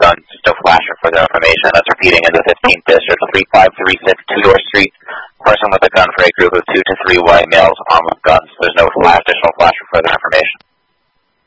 guns, just no flash or further information. That's repeating in the 15th District, 3536 Tudor Street. Person with a gun for a group of 2 to 3 white males armed with guns. There's no additional flash or further information.